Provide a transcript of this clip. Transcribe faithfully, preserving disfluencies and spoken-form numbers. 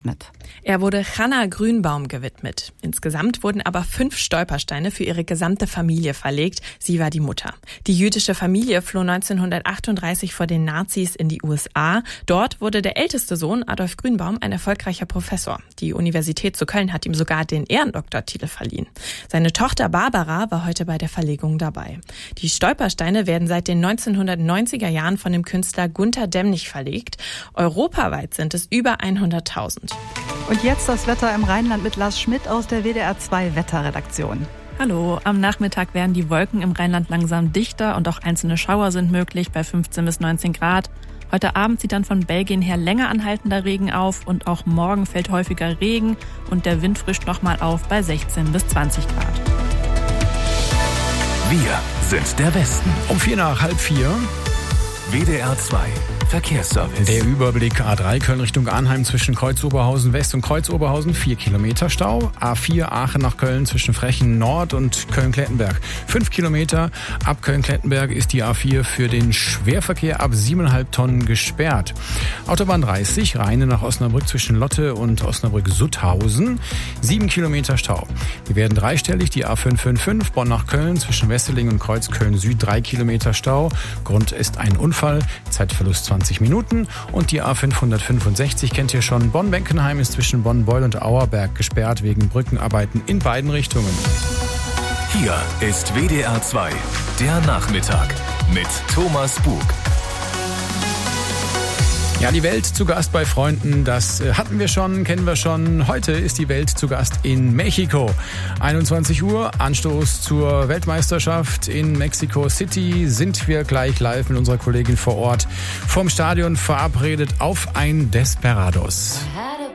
mit. Er wurde Hannah Grünbaum gewidmet. Insgesamt wurden aber fünf Stolpersteine für ihre gesamte Familie verlegt. Sie war die Mutter. Die jüdische Familie floh neunzehnhundertachtunddreißig vor den Nazis in die U S A. Dort wurde der älteste Sohn, Adolf Grünbaum, ein erfolgreicher Professor. Die Universität zu Köln hat ihm sogar den Ehrendoktortitel verliehen. Seine Tochter Barbara war heute bei der Verlegung dabei. Die Stolpersteine werden seit den neunzehnhundertneunziger Jahren von dem Künstler Gunter Demnig verlegt. Europaweit sind es über hunderttausend. Und jetzt das Wetter im Rheinland mit Lars Schmidt aus der W D R zwei Wetterredaktion. Hallo, am Nachmittag werden die Wolken im Rheinland langsam dichter und auch einzelne Schauer sind möglich bei fünfzehn bis neunzehn Grad. Heute Abend zieht dann von Belgien her länger anhaltender Regen auf und auch morgen fällt häufiger Regen und der Wind frischt nochmal auf bei sechzehn bis zwanzig Grad. Wir sind der Westen. Um vier nach halb vier. W D R zwei Verkehrsservice. Der Überblick: A drei Köln Richtung Arnheim zwischen Kreuz-Oberhausen West und Kreuz-Oberhausen vier Kilometer Stau. A vier Aachen nach Köln zwischen Frechen Nord und Köln-Klettenberg fünf Kilometer. Ab Köln-Klettenberg ist die A vier für den Schwerverkehr ab sieben Komma fünf Tonnen gesperrt. Autobahn dreißig Rheine nach Osnabrück zwischen Lotte und Osnabrück-Sutthausen sieben Kilometer Stau. Wir werden dreistellig. Die A fünf fünf fünf Bonn nach Köln zwischen Wesseling und Kreuzköln Süd drei Kilometer Stau. Grund ist ein Unfall. Zeitverlust zwanzig Minuten. Und die A fünfhundertfünfundsechzig kennt ihr schon. Bonn-Benkenheim ist zwischen Bonn-Beul und Auerberg gesperrt wegen Brückenarbeiten in beiden Richtungen. Hier ist W D R zwei, der Nachmittag mit Thomas Bug. Ja, die Welt zu Gast bei Freunden, das hatten wir schon, kennen wir schon. Heute ist die Welt zu Gast in Mexiko. einundzwanzig Uhr, Anstoß zur Weltmeisterschaft in Mexico City. Sind wir gleich live mit unserer Kollegin vor Ort vom Stadion verabredet auf ein Desperados.